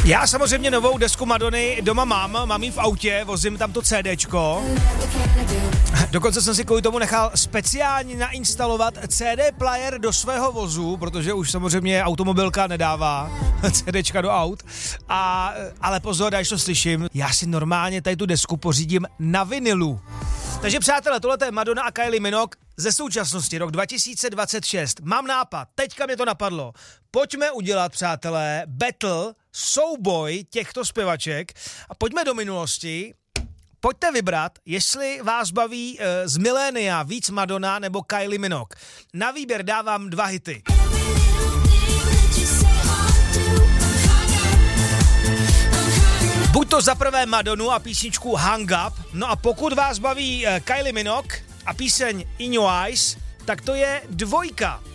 Já samozřejmě novou desku Madony doma mám ji v autě, vozím tam to CDčko. Dokonce jsem si kvůli tomu nechal speciálně nainstalovat CD player do svého vozu, protože už samozřejmě automobilka nedává CDčka do aut. Ale pozor, až to slyším, já si normálně tady tu desku pořídím na vinilu. Takže přátelé, tohle je Madonna a Kylie Minogue ze současnosti, rok 2026. Mám nápad, teďka mě to napadlo. Pojďme udělat, přátelé, battle, souboj těchto zpěvaček a pojďme do minulosti. Pojďte vybrat, jestli vás baví z milénia víc Madonna nebo Kylie Minogue. Na výběr dávám 2 hity. Buď to za prvé Madonu a písničku Hang Up, no a pokud vás baví Kylie Minogue a píseň In Your Eyes, tak to je 2.